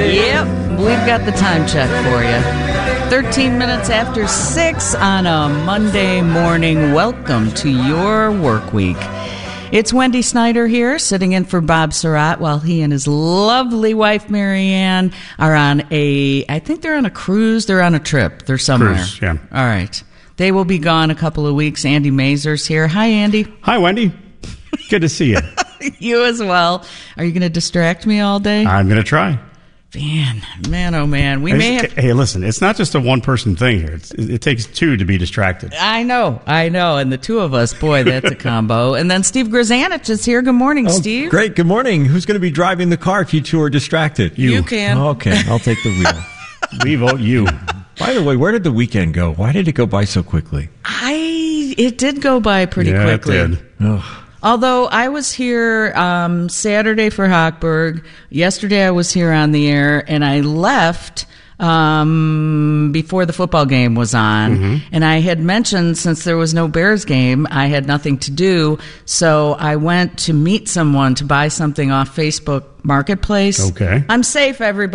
Yep, we've got the time check for you. 13 minutes after 6 on a Monday morning. Welcome to your work week. It's Wendy Snyder here, sitting in for Bob Surratt while he and his lovely wife, Marianne, are on I think they're on a cruise. They're on a trip. They're somewhere. Cruise, yeah. All right. They will be gone a couple of weeks. Andy Mazur's here. Hi, Andy. Hi, Wendy. Good to see you. You as well. Are you going to distract me all day? I'm going to try. Man, oh man. Hey, listen, it's not just a one-person thing here. It takes two to be distracted. I know. And the two of us, boy, that's a combo. And then Steve Grzanich is here. Good morning, Steve. Great. Good morning. Who's going to be driving the car if you two are distracted? You can. Okay, I'll take the wheel. We vote you. By the way, where did the weekend go? Why did it go by so quickly? It did go by pretty quickly. It did. Oh. Although I was here Saturday for Hochberg. Yesterday I was here on the air, and I left before the football game was on. Mm-hmm. And I had mentioned, since there was no Bears game, I had nothing to do. So I went to meet someone to buy something off Facebook Marketplace. Okay. I'm safe, everybody.